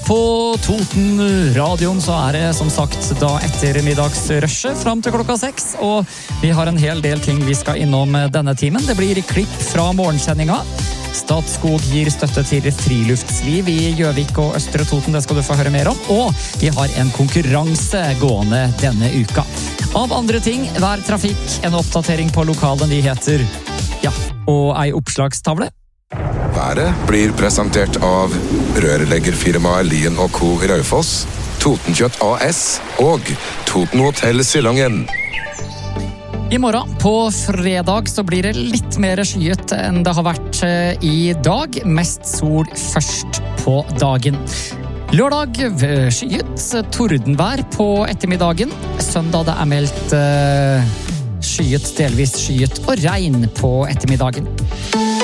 på Toten radioen så det som sagt da ettermiddagsrushet frem til klokka 6, og vi har en hel del ting vi skal innom denne timen. Det blir klipp fra morgensendinga. Statskog gir støtte til friluftsliv i Gjøvik og Østre Toten, det skal du få høre mer om. Og vi har en konkurranse gående denne uka. Av andre ting, vær trafikk, en oppdatering på lokale nyheter, ja, og ei oppslagstavle. Været blir presentert av rørleggerfirmaet Lien & Co. i Raufoss, Totenkjøtt AS og Toten Hotel Silangen. I morgen, på fredag, så blir det litt mer skyet enn det har vært i dag. Mest sol først på dagen. Lørdag skyet, tordenvær på ettermiddagen. Søndag det meldt skyet, delvis skyet og regn på ettermiddagen.